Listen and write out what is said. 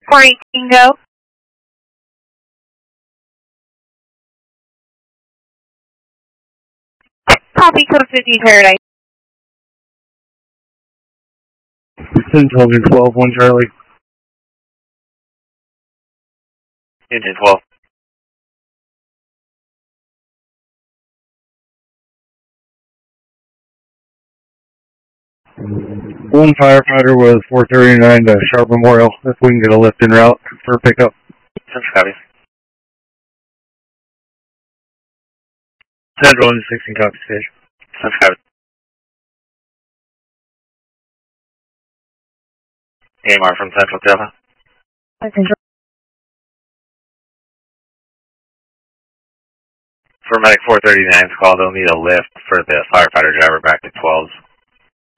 418, go. Copy code 50 Paradise. 10-12, 1 Charlie. Engine 12. One firefighter with 439 to Sharp Memorial, if we can get a lift en route for pickup. Central copy. 10-16 copy station. Central copy. AMR from Central Delta. For Medic 439's call, they'll need a lift for the firefighter driver back to 12s.